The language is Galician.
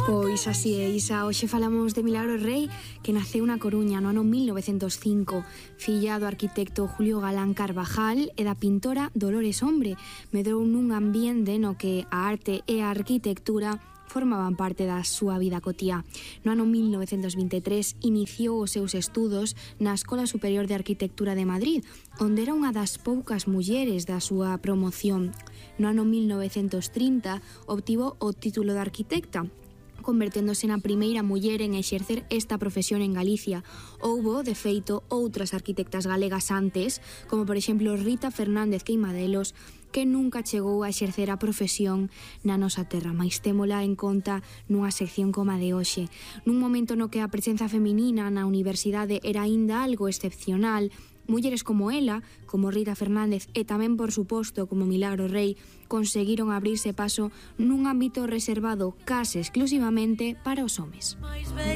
Pois así é, Isa. Hoxe falamos de Milagros Rey, que naceu na Coruña no ano 1905, filla do arquitecto Julio Galán Carvajal e da pintora Dolores Hombre. Medrou nun ambiente no que a arte e a arquitectura formaban parte da súa vida cotiá. No ano 1923 iniciou os seus estudos na Escola Superior de Arquitectura de Madrid, onde era unha das poucas mulleres da súa promoción. No ano 1930 obtivo o título de arquitecta, converténdose na primeira muller en exercer esta profesión en Galicia. Houbo, de feito, outras arquitectas galegas antes, como por exemplo Rita Fernández Queimadelos, que nunca chegou a exercer a profesión na nosa terra, mais témola en conta nunha sección como a de hoxe. Nun momento no que a presenza feminina na universidade era aínda algo excepcional, mulleres como ela, como Rita Fernández e tamén, por suposto, como Milagros Rey, conseguiron abrirse paso nun ámbito reservado case exclusivamente para os homes.